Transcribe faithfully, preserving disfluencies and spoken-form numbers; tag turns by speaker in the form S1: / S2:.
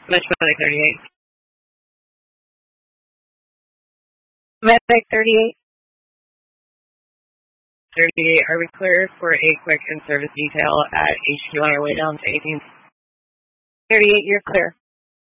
S1: Medic thirty-eight. Medic thirty-eight. thirty-eight, are we clear for a quick in-service detail at H Q on our way down to eighteenth? thirty-eight, you're clear.